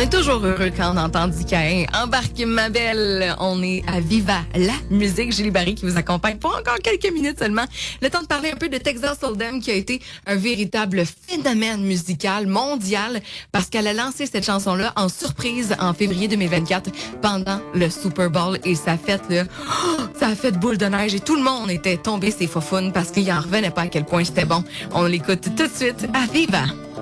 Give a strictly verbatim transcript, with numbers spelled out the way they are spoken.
est toujours heureux quand on entend Dikain. Embarque ma belle. On est à Viva la musique. Julie Barry qui vous accompagne pour encore quelques minutes seulement. Le temps de parler un peu de Texas Hold'em qui a été un véritable phénomène musical mondial parce qu'elle a lancé cette chanson-là en surprise en février deux mille vingt-quatre pendant le Super Bowl et ça a fait là, oh, ça a fait boule de neige et tout le monde était tombé ses faufounes parce qu'il en revenait pas à quel point c'était bon. On l'écoute tout de suite à Viva.